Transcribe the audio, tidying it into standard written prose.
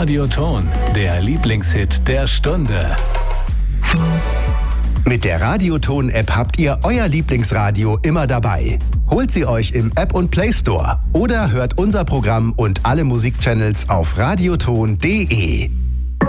Radioton, der Lieblingshit der Stunde. Mit der Radioton-App habt ihr euer Lieblingsradio immer dabei. Holt sie euch im App- und Play Store oder hört unser Programm und alle Musikchannels auf radioton.de.